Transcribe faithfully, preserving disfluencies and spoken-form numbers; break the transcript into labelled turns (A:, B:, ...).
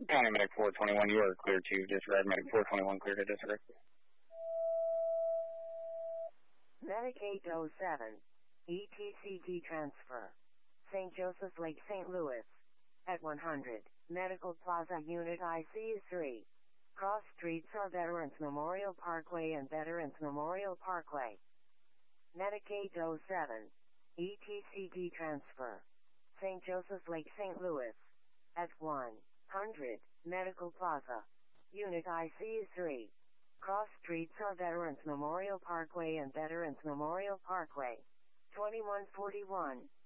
A: County Medic four twenty-one, you are clear to disregard. Medic four twenty-one, clear to disregard.
B: Medic eight oh seven, E T C T transfer. Saint Joseph Lake, Saint Louis. At one hundred, Medical Plaza Unit I C U three. Cross streets are Veterans Memorial Parkway and Veterans Memorial Parkway. Medic eight oh seven, E T C T transfer. Saint Joseph Lake, Saint Louis. At one hundred, Medical Plaza. Unit I C U three. Cross streets are Veterans Memorial Parkway and Veterans Memorial Parkway. twenty-one forty-one.